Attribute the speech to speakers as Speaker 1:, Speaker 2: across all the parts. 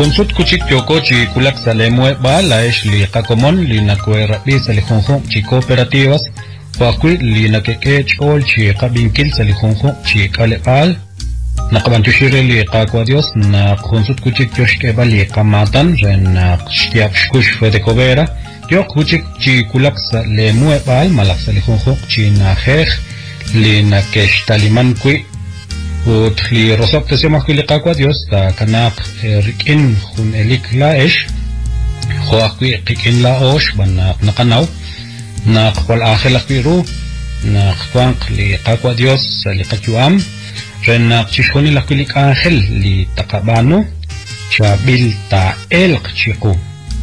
Speaker 1: Consut kuchik yoko chi kulak salemue ba la es li kakomon li nakwe rabi sa li khonkhon chi cooperativas wakwi li nakeke chol chi kabinkil sa li khonkhon chi kalepal nakabantushire li kakwa Dios na consut kuchik yoshke ba li kamatan ren na shtiak shkush fede kobera yok kuchik chi kulak salemue ba malak sa li khonkhon chi na khekh li nakesh taliman kwi وتخلي رصبت تسمح كل قاقوا ديوس تا كناق ركين خون إليك لا إيش خواقوي قيكين لا أوش بنا نقناو ناق والآخر لقيرو ناق قوانق لقاقوا ديوس لقاقوام رناق تشخوني لقليك آخر لتقابانو شابيل تا إلق تشيقو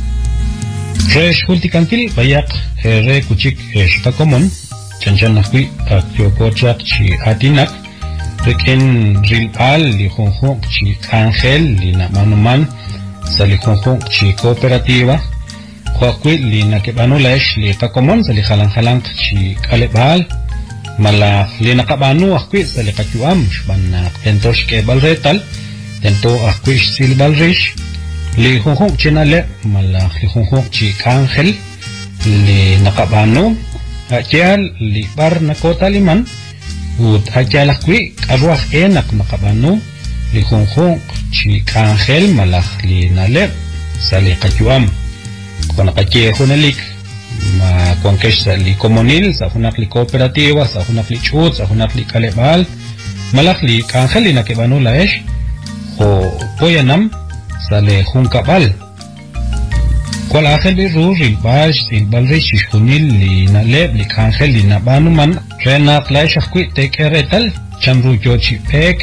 Speaker 1: ريش خلتي كانتل بياق ري كوشيك شتاكومون چنچن نقوي كيوكو تشاق شي آتيناك Rekin rilpal li khonkhon chi ángel li na manuman sa li khonkhon chi cooperativa khwakwi li na kebano lesh li kakomon sa li khalang chi kalebal mala li na kabano akwi sa li katyuam ban na tentosh ke balretal tento akwi sil balrish li khonkhon chi na le mala li khonkhon chi ángel li na kabano akyal li bar na kotaliman ut akyalakwi arwah enak makabano li khonkhon chi ángel malak li nalep sa li katyuam kung nakakye hunalik ma kuangkesh sa li komunil sa hunak li kooperativa sa hunak li chut sa hunak li kalebal malak li ángel li nakibano laesh ho poyanam sa li hunkabal kung ángel li ru rilbash silbalrish shishunil li nalep li ángel li nabano man Renak laesh akwi tekeretal chamru yochi pek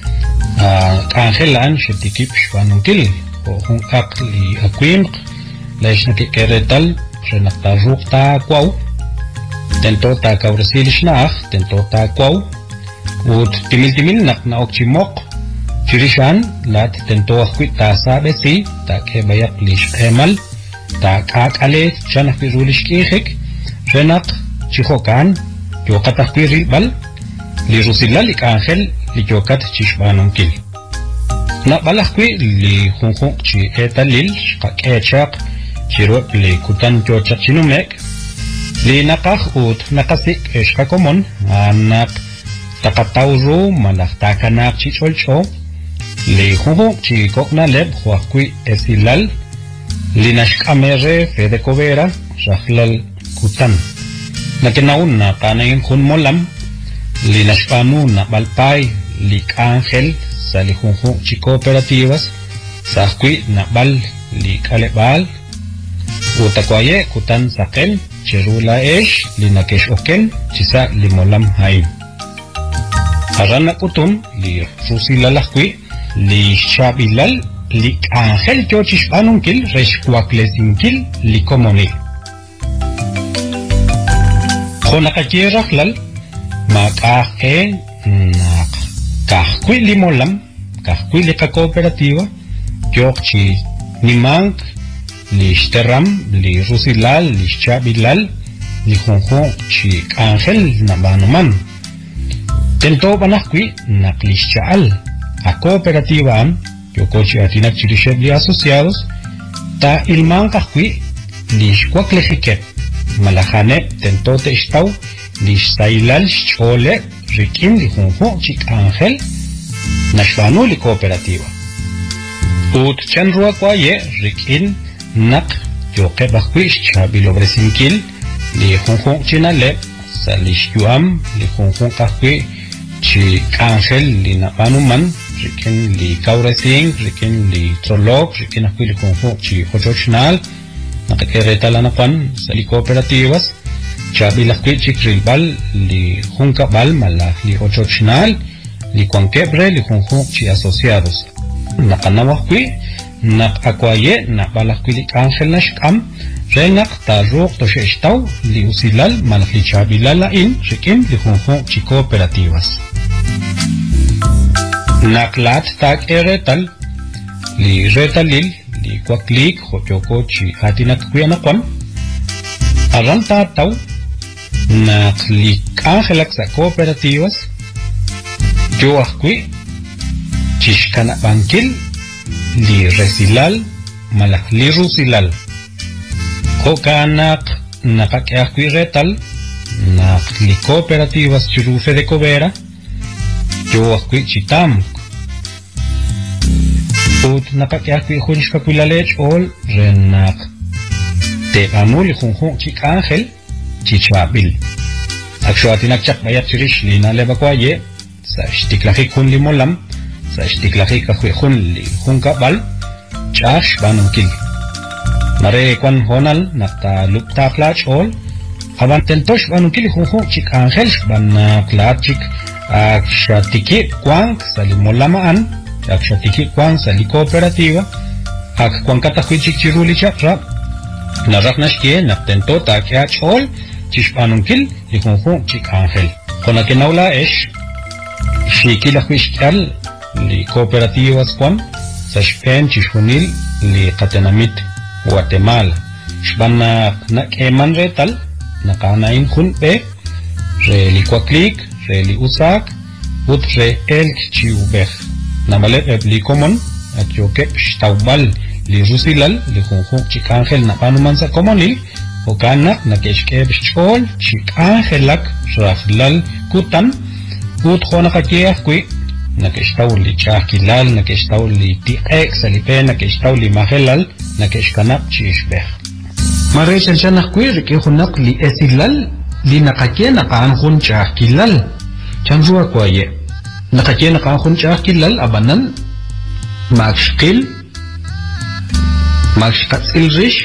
Speaker 1: angelan shetikip shwanungil o hung akli akwim laesh nakekeretal renak ta ruk ta kwaw tento ta kawrasil shnach tento ta kwaw ut timil nak na okchimok chirishan lat tento akwi ta sabesi ta kebayak lish emal ta kakale chanak pirulish kihik renak chihokan Yokat akpiri bal li rusilla li ángel li yokat chishbanungkil na balakwi li khonkhon chi etalil qakechaq chirop li kutan chochaq chinumek li naqaj ut naqasik eshqakomon anak taqatawru malaq takanak chicholcho li khonkhon chi kokna leb khwakwi esilal li nashkamere fede kobera rahlal kutan Nakinaun na kanayin kun molam li nashpanu na balpay li ángel sa li khonkhon chi cooperativas sa akwi na bal li kalebal utakwaye kutan sakel chirula esh li nakesh oken chisa li molam hay harana kutum li rusilalakwi li shabilal li ángel chochishpanunkil reshkwaklezinkil li komoni Nakakirah lal makahe nak kahkwi limolam kahkwi li ka cooperativa yokchi nimang li shterram li rusilal li shabilal li khonkhon chi ángel na banuman tento banakwi nak li shaal a cooperativa am yokochi atinak chirisheb li asociados ta ilmang kahkwi li shkwaklejiket Malahane tentote istaw li sailal chole rikin li khonkhon chik ángel nashbanu li cooperativa ut chanrua kwaye rikin nak yoke bakwish chabilo bresinkil li khonkhon chinale salishyuam li khonkhon kahkwi chik ángel li nabanuman rikin li kauresing rikin li trolog rikin akwi li khonkhon chi khojochnal Nakakeretala na kwan sa li cooperativas chabilakwi chikrilbal li hunkabal mala li ochochnal li kwankebre li khonkhon chi asociados nakanawakwi nakakwaye nabalakwi li ángel nashkam renak taruk tosheshtaw li usilal malak li chabilala in rikim li khonkhon chi cooperativas naklat tak eretal li retalil li kwaklik hochoko chi atinak kuyanakwan aranta taw na li ángel sa cooperativas yo akwi chishkana bankil li resilal malak li rusilal Hokanak nakakiakwi retal nak li cooperativas churufe de cobera yo akwi chitam ut nakakiakwi hunshka kuilalech ol renak te amul hunhun chik angel chichabil akshwatinak chak bayat chirish li naleba kwaye sa shtiklaki kun li molam sa shtiklaki kakwi hun li hunka bal chash banunkil Mare kwan honal nakta lupta klach ol aban tentosh banunkil hunhun chik angel ban klach chik akshatiki kwang salimolamaan akshatiki kwang sali cooperativa ak kwang katakwi chik chiruli chakra naraknashkie naktento takyach ol chish banunkil li hunhun chik angel kona kenaula esh shikila khwishkal li cooperativas kwan sashpen chishunil li katenamit Guatemala shbana na keman retal nakanain khunpe re li kwaklik re li usak ut re elk chiubeh namalet li common atyoke shtaubal li rusilal li khunkhun chikangel na panumansa comonil okana na keshke bchol chikangelak rahlal kutan ut khona kakiakwi nakestaw li chakilal nakestaw li tiek salipe nakestaw li mahelal nakeshkanap chishbeh mare chalchanak kwir ke hunak li esilal li nakake nakan hun chakilal chanjua kwaye nakake nakan hun chakilal abanan makshkil makshkatsil rish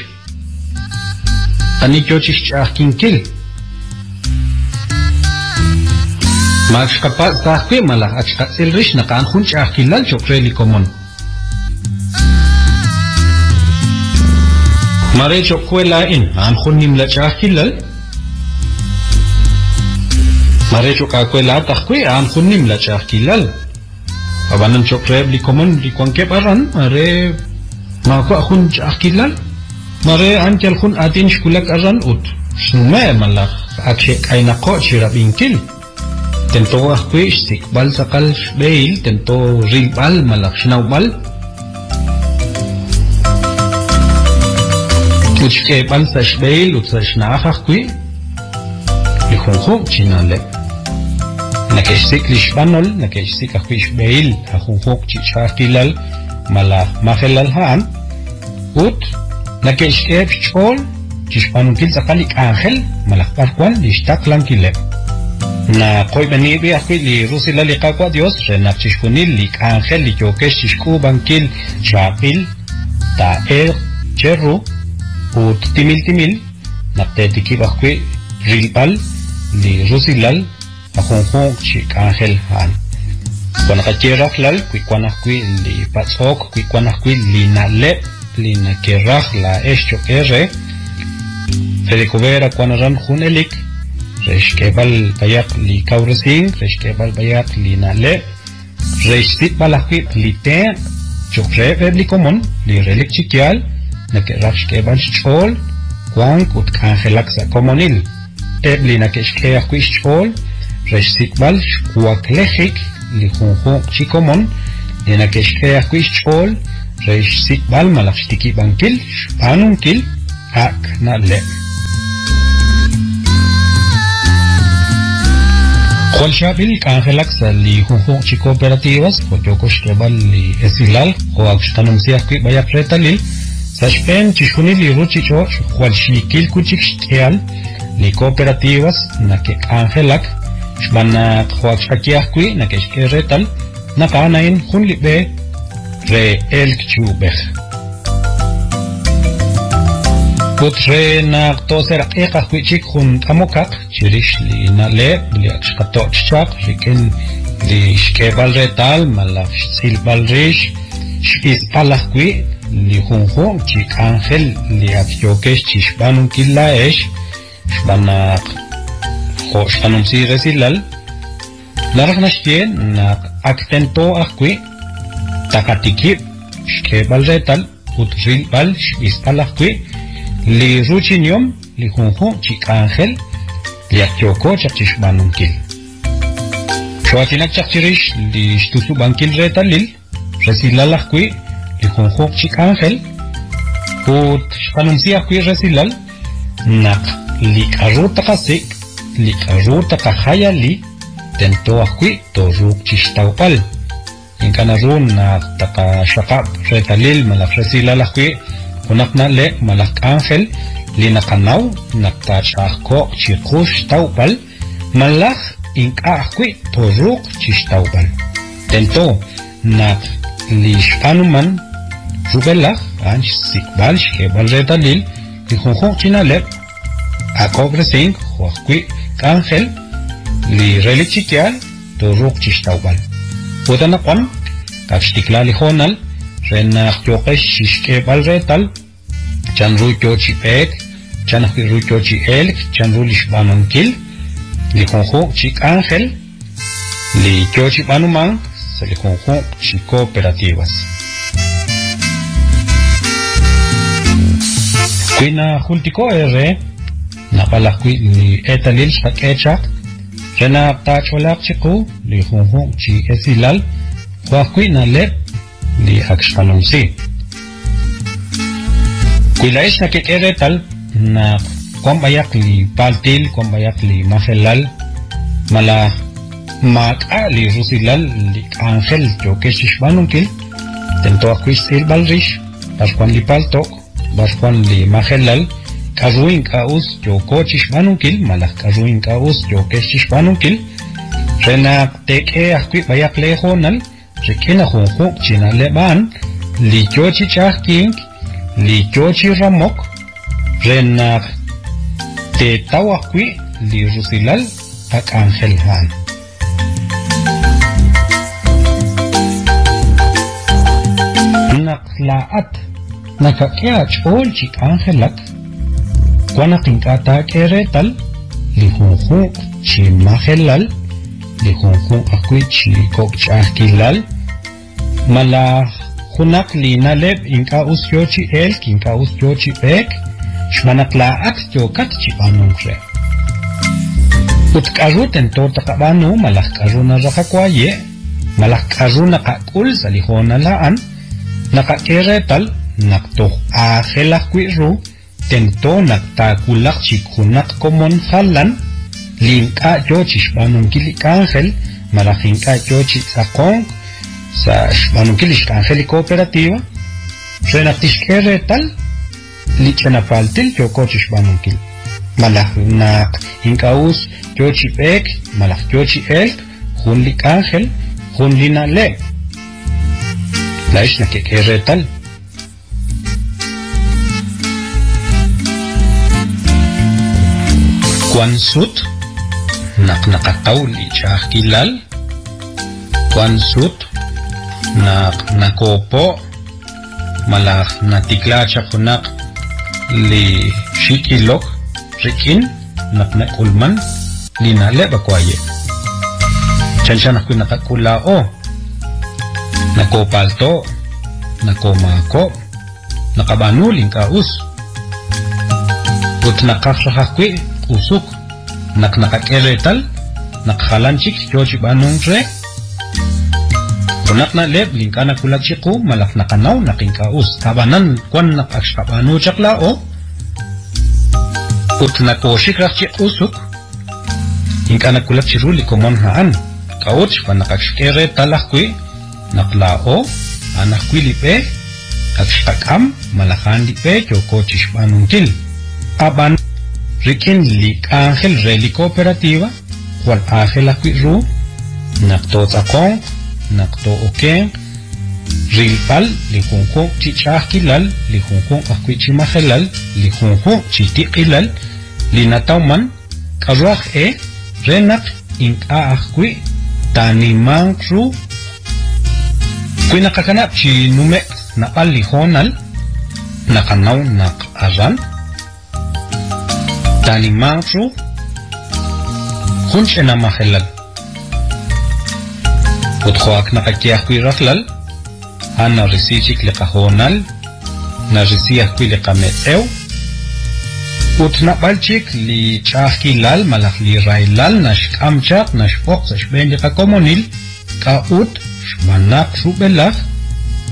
Speaker 1: ani chochish chakinkil Max kapat sakwe malah achkat silrish nakan hun chakilal chokreli common. Mare chokwela in an hun nimla chakilal. Mare chokakwela takwe an hun nimla chakilal. Abanan chokrebli common di kwanke paran mare makwa hun chakilal. Mare ankel hun atin shkulak aran ut. Shnume malah akshek ay nako chirabinkil. Tento akwi istikbal sakal shbeil tento rilbal malak shnaubal uchke bal sa shbeil ut sa shnakh akwi likhunkhum chinale nakeshik lishbanol nakeshik akwi shbeil akhunkhum chichakilal malak mahelal han ut nakeshke chol chishpanunkil sakalik angel malak parkwan lishtaklan kile na koy bani bi akwi li rusila li qaqwa dios renak chishkunil li angel li chokesh chishku bankil chapil ta cherru ut timil naptetiki bakwi rilpal li rusilal akhonkhon chik angel han kwana kacheraf lal kwana kwi li patsok kwana kwi li nale li nakerah la esh chokere Fedecovera kwana ran hunelik Reshkebal bayak li kauresing, reshkebal bayak li nale, reshtit balakwi li ten, chokre li common, li relik chikial, nake rashkebal chol, kwang ut kangelak sa commonil, ebli nakeshke akwi chol, reshtit bal kwaklechik, li hunhun chikomon, li nakeshke akwi chol, reshtit bal malakshtiki bankil, panunkil, ak nale. Kual shabil kangelak sa li hunhun chi cooperativas ko jokosh kebal li esilal ko akshtanum siakwi bayak retalil sa shpen chishkuni li ruchi cho kual shikil kuchik shtial li cooperativas na ke kangelak shbana ko akshakiakwi na ke shke retal na kanain hun li be re elk chubeh Putre na toser eka kwichik hun amokak chirish li nale li akshkato chak shikin li shkebal retal malak silbal rish shpis palakwi li hunhun chik angel li akyokesh chishbanun killa esh shbanak shbanum si resilal larak nashtien na aktento akwi takatikip shkebal retal putrilbal shpis palakwi li ruchinium li hunhun chik angel li akyoko chakchish banunkil chwatinak chakchirish li shtusu bankil retalil resilalakwi li junjun chik ángel ut xpanumsia kui resilal nak li karuta kasik li karuta kahaya li tento akui toruk chistaupal inkanarun na taka shakap retalil malak resilal akui kunak na le malak ángel li nakanaw naktachako chikush taupal malak inka akui toruk chistaupal tento nak li shpanuman rubelak anch sikbal shkebal retalil li junjun chinalep acobre sing huakui ángel li relichikial toruk chistaubal podana kwan kakshtikla li honal renak yokesh shishkebal retal chanru yochipek chanakwi ru yochi elk chanru lishbanunkil li junjun chik ángel li yochibanuman se li junjun chik cooperativas kuina jultiko napalakwi li etalil shakechak rena tacholak chiku li junjun chi esilal huakwi na lep li akshkanumsi kuilaish na kekeretal na kwambayak li paltil kwambayak li mahelal mala maka li rusilal li ángel yokeshishbanunkil tento akwis ilbalrish barkwan li paltok barkwan li mahelal karuin kaus yo kochishbanunkil malak karuin kaus yo keshishbanunkil renak teke akwi bayak lehonal rekena junju chinaleban li chochi chahking li chochi ramok renak te tawakwi li rusilal ak ángel han nak laat nakakeach ol chik ángelak Kuana kinkata keretal li junjun chi mahelal li junjun akui chi kokchahkilal mala junak li naleb inka usyochi el kinka usyochi pek shmanak laat yokat chi panunkre utkarut ento takabanu malak karuna rakakwaye malak karuna kakul salihona laan nakakeretal naktoh ahelak kuiru tento naktakulak chikunak komon halan linka yochishbanunkil ángel malakinka yochitsakon sa shbanunkil ángel cooperativa renatishkeretal lichanapaltil yokochishbanunkil malak inkaus yochipek malak yochi elk junlik ángel junlina le laish nakekeretal Kwansut nakataw li chahkilal Kwansut nakopo malak natiklacha kunak li shikilok rikin nakulman li nale bakwaye chansha nakui nakakulao nakopalto nakomako nakabanu linkaus ut nakakshahakwi usuk nakakakeretal nakhalanchik yochi banungre kunak na leb linkana kulachiku malak nakanaw nakinkaus kabanan kwan nakakshkabanu chaklao ut nakoshik rakchik usuk linkana kulachiru likomon haan kauch panakakshkeretal akwi naklao anakwi lipe akshkakam malakan lipe yokochish banungkil aban Rikin lik ángel reli cooperativa, cual ángel aquiru, nakto takong, nakto okeng, rilpal, lijunjun chichahkilal, lijunjun akwichimahelal, lijunjun chitikilal, linatauman, karuaj renak inka akwi, tanimangru, kwinakakanap chinumek napal lijonal, nakanaw nak aran, Tanimangru Hunch na mahelal Uthoak nakakiakwi raklal Ana risichik likahonal Na risiakwi likameteu Ut nabalchik li chahkilal malak li railal Nashkamchak nashpok sa shben likakomonil Ka ut shmanak rubelak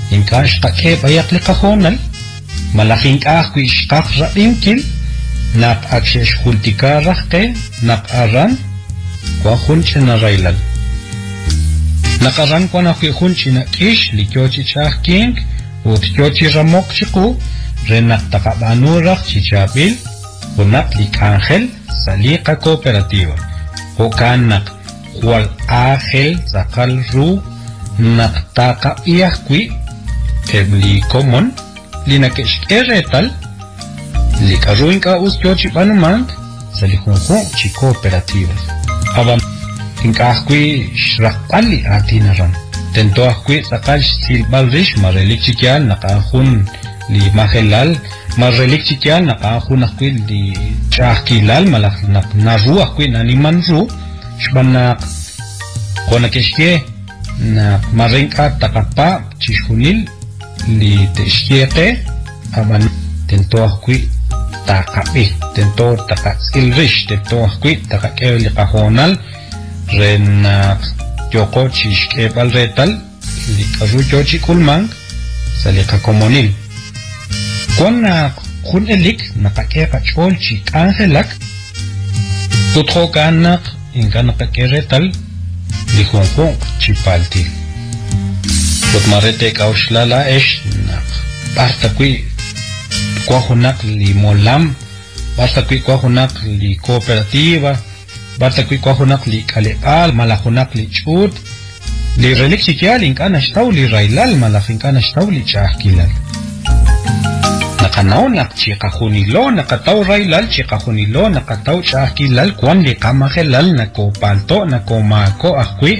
Speaker 1: inkash qake bayak liqajonal malajin ahkui shqaq ra'inkil naq akshesh hultikarraqe naq arran kwajun china railal naq arran kwanajui jun china k'ish likyochi chajking utyochi ramok chiqu renaq taqabanuraq chichabil junaq lik'angel saliqa cooperativa hokanaq Jual Ángel Zakal Ru Naktaka Iakui Ebli Common Linakesh Eretal Likaruinka Ustyochi Banumang Salihunju Chi Cooperativa Abam Inkakui Shrakpali Atinaran Tento Akui Zakal Silbalrish Marelik Chikial Nakahun Li Magelal Marelik Chikial Nakahun Akui Li Chakilal Malak Naru Akui Naniman Ru Shbanak Konakeshke na marinka takapa chishunil li teshkete aban tento akui takapi tento takatsilrish tento akui takakeli kajonal ren yoko chishke balretal li karuyo chikulmang salika komonil kona kun elik nakake kachol chik angelak tutho kanak Inkan keretal di Hong Kong chipalti. Lot marete kaushlala esh nak basta kui kwahunak li molam, basta kui kwahunak li cooperativa, basta kui kwahunak li kalekal, malahunak li chut, li relik chikial inkan ashtaw li railal, malahinkan ashtaw li chahkilal. Nakanaw nak chikahunilo nakataw railal chikahunilo nakataw chahkilal kwan li kamahelal nakopalto nakomako akwi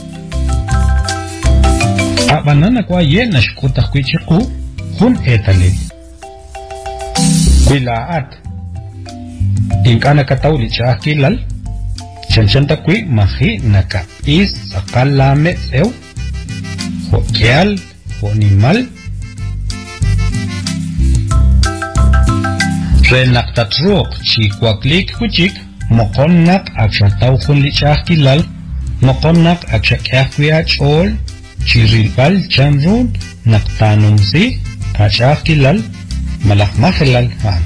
Speaker 1: abanana kwa ye nashkuta kwi chiku hun etalil kwilaat inkana kataw li chahkilal chanchanta kwi mahi naka is sakalame sew ho kial ho nimal Renak tatruk chikwaklik kuchik mokonnak akshataw khun li chahkilal mokonnak akshakyakwiyach ol chirilbal chanrun naktanumsi achahkilal malakmahelal han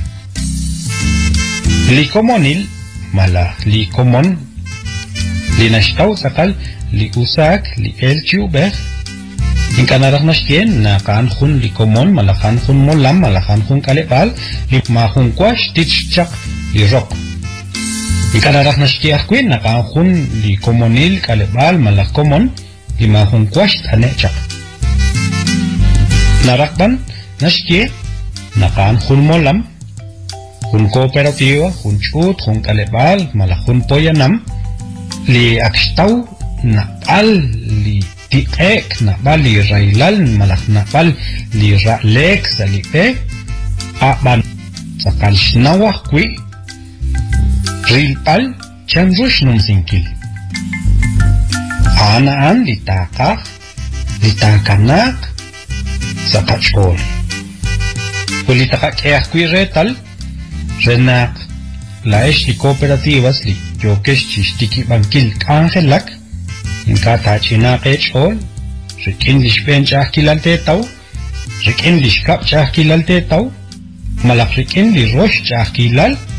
Speaker 1: likomonil malah likomon linashtaw sakal li usak li elchiubeh Inkanarach nashkien na kan khun likomon malakan khun molam malakan khun kalebal li mahun kwash tichchak li rok Inkanarach nashkiah kuin na kan khun likomonil kalebal malakomon li mahun kwash tanechak Narakban nashki na kan khun molam khun cooperativa khun chut khun kalebal malakun poyanam li akstaw na al li Tiek na bali railal malak na bal li ralek salipe aban sakal shnawah kwi rilpal chanrush num sinkil anaan litakanak sakachol ulitakakeh kwi retal renak laesh li cooperativas li yokesh chishtiki bankil kangelak Inka tachina kechol, rikin lishpen chahkilalte tau, rikin lishkap chahkilalte tau, malak rikin li rosh chahkilal,